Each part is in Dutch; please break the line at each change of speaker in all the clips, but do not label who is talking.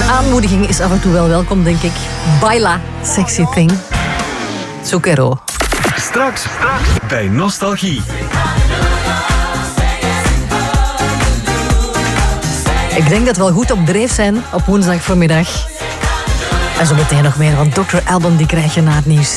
Aanmoediging is af en toe wel welkom, denk ik. Baila, sexy thing. Zucchero.
Straks bij Nostalgie.
Ik denk dat we wel goed op dreef zijn op woensdag voormiddag. En zo meteen nog meer, want Dr. Alban die krijg je na het nieuws.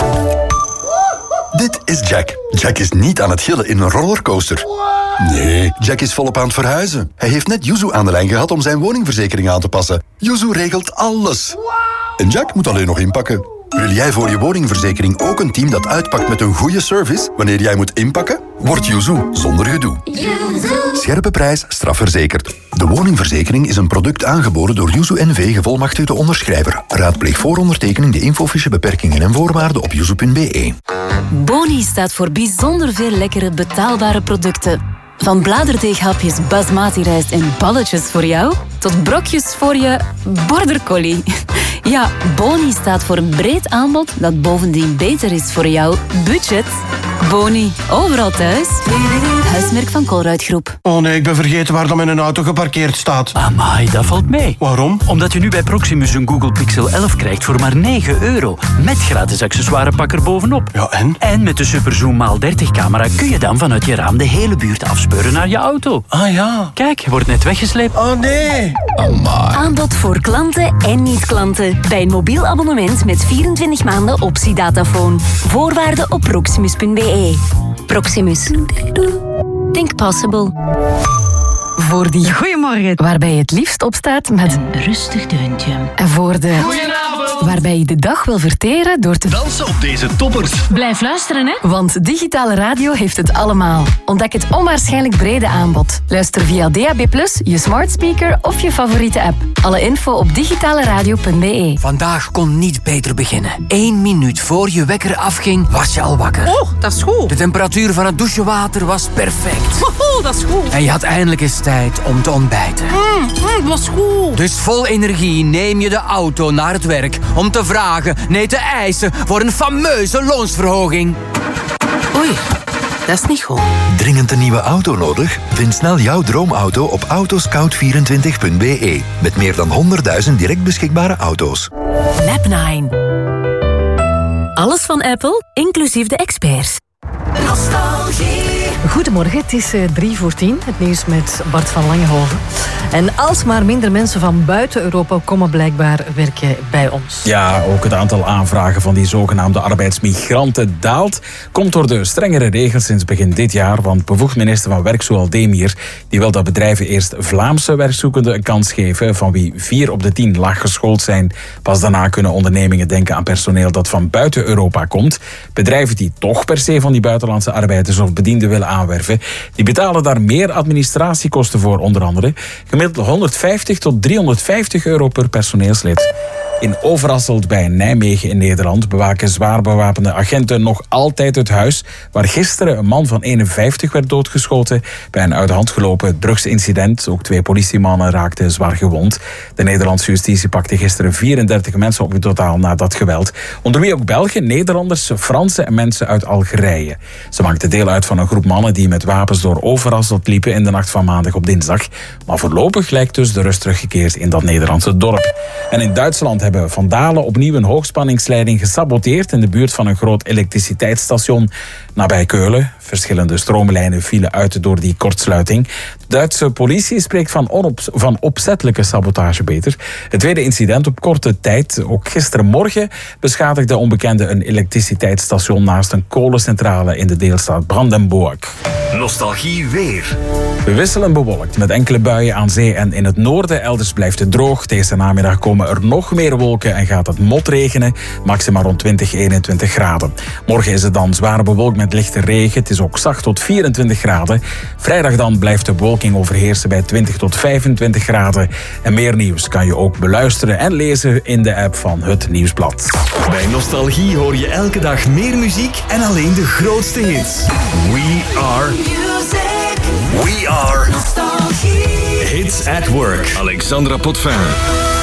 Dit is Jack. Jack is niet aan het gillen in een rollercoaster. Nee, Jack is volop aan het verhuizen. Hij heeft net Yuzu aan de lijn gehad om zijn woningverzekering aan te passen. Yuzu regelt alles. En Jack moet alleen nog inpakken. Wil jij voor je woningverzekering ook een team dat uitpakt met een goede service wanneer jij moet inpakken? Word Yuzu zonder gedoe. Scherpe prijs, strafverzekerd. De woningverzekering is een product aangeboden door Yuzu NV gevolmachtigde onderschrijver. Raadpleeg voor ondertekening de infofiche beperkingen en voorwaarden op yuzu.be.
Boni staat voor bijzonder veel lekkere betaalbare producten. Van bladerdeeghapjes basmati rijst en balletjes voor jou, tot brokjes voor je border collie. Ja, Boni staat voor een breed aanbod dat bovendien beter is voor jouw budget. Boni, overal thuis. Huismerk van Colruyt Groep.
Oh nee, ik ben vergeten waar dan mijn auto geparkeerd staat.
Amai, dat valt mee.
Waarom?
Omdat je nu bij Proximus een Google Pixel 11 krijgt voor maar €9. Met gratis accessoirepakker bovenop.
Ja, en?
En met de Superzoom x30 camera kun je dan vanuit je raam de hele buurt afspeuren naar je auto.
Ah ja.
Kijk, je wordt net weggesleept.
Oh nee.
Aanbod voor klanten en niet-klanten. Bij een mobiel abonnement met 24 maanden optie datafoon. Voorwaarden op proximus.be. Proximus. Think possible.
Voor die goeiemorgen waarbij je het liefst opstaat met
Een rustig deuntje.
en voor de waarbij je de dag wil verteren door te
Dansen op deze toppers.
Blijf luisteren, hè.
Want digitale radio heeft het allemaal. Ontdek het onwaarschijnlijk brede aanbod. Luister via DAB+, je smart speaker of je favoriete app. Alle info op digitaleradio.be.
Vandaag kon niet beter beginnen. 1 minuut voor je wekker afging, was je al wakker.
Oh, dat is goed.
De temperatuur van het douchewater was perfect.
Oh, dat is goed.
En je had eindelijk eens tijd om te ontbijten.
Dat was goed.
Dus vol energie neem je de auto naar het werk om te vragen, nee te eisen voor een fameuze loonsverhoging.
Oei, dat is niet goed.
Dringend een nieuwe auto nodig? Vind snel jouw droomauto op autoscout24.be. Met meer dan 100.000 direct beschikbare auto's.
Lab 9. Alles van Apple, inclusief de experts.
Goedemorgen, het is 9:03. Het nieuws met Bart van Langehoven. En alsmaar minder mensen van buiten Europa komen blijkbaar werken bij ons.
Ja, ook het aantal aanvragen van die zogenaamde arbeidsmigranten daalt. Komt door de strengere regels sinds begin dit jaar. Want bevoegd minister van Werk, Zoal Demir, die wil dat bedrijven eerst Vlaamse werkzoekenden een kans geven, van wie 4 op de 10 laag geschoold zijn. Pas daarna kunnen ondernemingen denken aan personeel dat van buiten Europa komt. Bedrijven die toch per se van die buitenlandse arbeiders of bedienden willen aanwerven, die betalen daar meer administratiekosten voor, onder andere. Gemiddeld 150 tot €350 per personeelslid. In Overasselt bij Nijmegen in Nederland bewaken zwaar bewapende agenten nog altijd het huis waar gisteren een man van 51 werd doodgeschoten bij een uit de hand gelopen drugsincident. Ook 2 politiemannen raakten zwaar gewond. De Nederlandse justitie pakte gisteren 34 mensen op in totaal na dat geweld. Onder wie ook Belgen, Nederlanders, Fransen en mensen uit Algerije. Ze maakten deel uit van een groep mannen die met wapens door Overasselt liepen in de nacht van maandag op dinsdag. Maar voorlopig lijkt dus de rust teruggekeerd in dat Nederlandse dorp. En in Duitsland hebben vandalen opnieuw een hoogspanningsleiding gesaboteerd in de buurt van een groot elektriciteitsstation nabij Keulen. Verschillende stroomlijnen vielen uit door die kortsluiting. De Duitse politie spreekt van opzettelijke sabotage beter. Het tweede incident op korte tijd, ook gisterenmorgen, beschadigde onbekenden een elektriciteitsstation naast een kolencentrale in de deelstaat Brandenburg.
Nostalgie weer.
Wisselend bewolkt met enkele buien aan zee en in het noorden. Elders blijft het droog. Deze namiddag komen er nog meer wolken en gaat het motregenen. Maxima rond 20-21 graden. Morgen is het dan zwaar bewolkt met lichte regen. Het is ook zacht tot 24 graden. Vrijdag dan blijft de bewolking overheersen bij 20 tot 25 graden. En meer nieuws kan je ook beluisteren en lezen in de app van Het Nieuwsblad.
Bij Nostalgie hoor je elke dag meer muziek en alleen de grootste hits. We are Hits at Work. Alexandra Potvin.